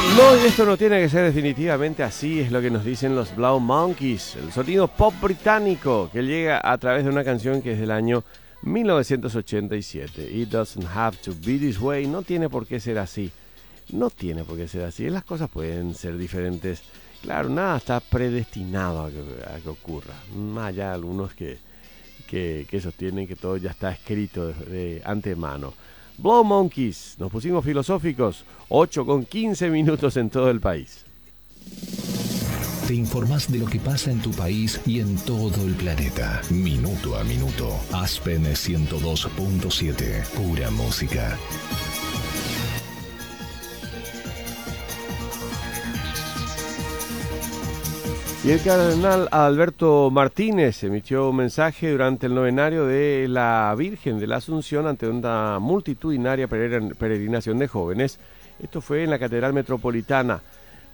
No, y esto no tiene que ser definitivamente así, es lo que nos dicen los Blau Monkeys, el sonido pop británico que llega a través de una canción que es del año 1987. It doesn't have to be this way, no tiene por qué ser así, no tiene por qué ser así, las cosas pueden ser diferentes. Claro, nada está predestinado a que ocurra, más allá de algunos que sostienen que todo ya está escrito de antemano. Blow Monkeys, nos pusimos filosóficos, 8:15 en todo el país. Te informás de lo que pasa en tu país y en todo el planeta, minuto a minuto. Aspen 102.7, pura música. Y el cardenal Alberto Martínez emitió un mensaje durante el novenario de la Virgen de la Asunción ante una multitudinaria peregrinación de jóvenes. Esto fue en la Catedral Metropolitana.